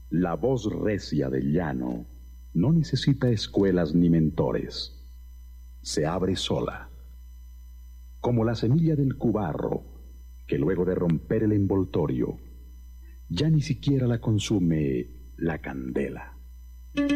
La voz recia del llano no necesita escuelas ni mentores. Se abre sola, como la semilla del cubarro, que luego de romper el envoltorio, ya ni siquiera la consume la candela.